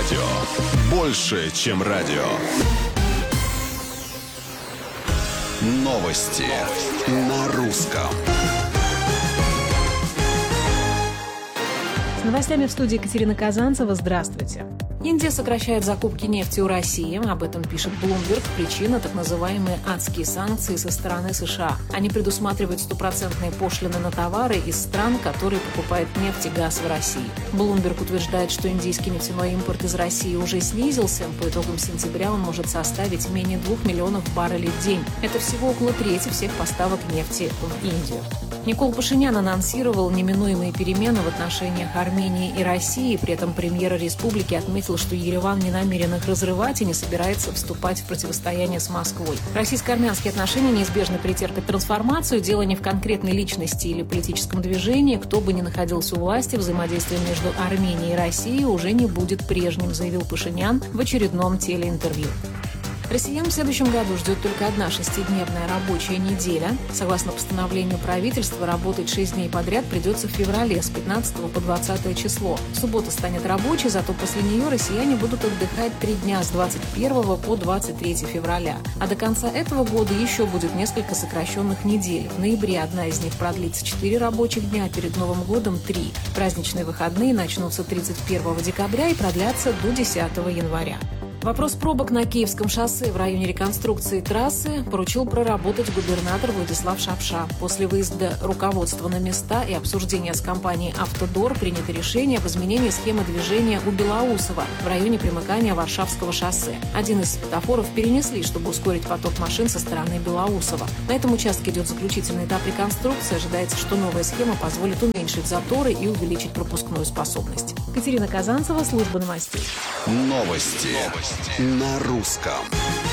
радио. Больше, чем радио. Новости на русском. С новостями в студии Екатерина Казанцева. Здравствуйте. Индия сокращает закупки нефти у России. Об этом пишет Bloomberg. Причина – так называемые адские санкции со стороны США. Они предусматривают стопроцентные пошлины на товары из стран, которые покупают нефть и газ в России. Bloomberg утверждает, что индийский нефтяной импорт из России уже снизился. По итогам сентября он может составить менее 2 миллионов баррелей в день. Это всего около трети всех поставок нефти в Индию. Никол Пашинян анонсировал неминуемые перемены в отношениях Армении и России. При этом премьер республики отметил, что Ереван не намерен их разрывать и не собирается вступать в противостояние с Москвой. Российско-армянские отношения неизбежно претерпят трансформацию. Дело не в конкретной личности или политическом движении. Кто бы ни находился у власти, взаимодействие между Арменией и Россией уже не будет прежним, заявил Пашинян в очередном телеинтервью. Россиян в следующем году ждет только одна шестидневная рабочая неделя. Согласно постановлению правительства, работать 6 дней подряд придется в феврале с 15 по 20 число. Суббота станет рабочей, зато после нее россияне будут отдыхать 3 дня с 21 по 23 февраля. А до конца этого года еще будет несколько сокращенных недель. В ноябре одна из них продлится 4 рабочих дня, а перед Новым годом 3. Праздничные выходные начнутся 31 декабря и продлятся до 10 января. Вопрос пробок на Киевском шоссе в районе реконструкции трассы поручил проработать губернатор Владислав Шапша. После выезда руководства на места и обсуждения с компанией «Автодор» принято решение об изменении схемы движения у Белоусова в районе примыкания Варшавского шоссе. Один из светофоров перенесли, чтобы ускорить поток машин со стороны Белоусова. На этом участке идет заключительный этап реконструкции. Ожидается, что новая схема позволит уменьшить заторы и увеличить пропускную способность. Екатерина Казанцева, служба новостей. Новости на русском.